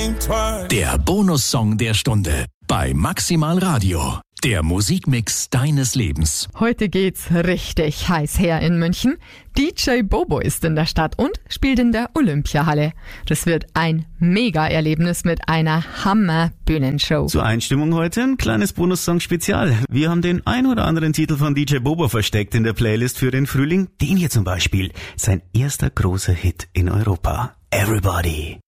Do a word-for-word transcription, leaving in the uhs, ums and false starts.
think twice. Der Bonussong der Stunde bei Maximal Radio. Der Musikmix deines Lebens. Heute geht's richtig heiß her in München. D J Bobo ist in der Stadt und spielt in der Olympiahalle. Das wird ein Mega-Erlebnis mit einer Hammer-Bühnenshow. Zur Einstimmung heute ein kleines Bonussong-Spezial. Wir haben den ein oder anderen Titel von D J Bobo versteckt in der Playlist für den Frühling. Den hier zum Beispiel, sein erster großer Hit in Europa. Everybody.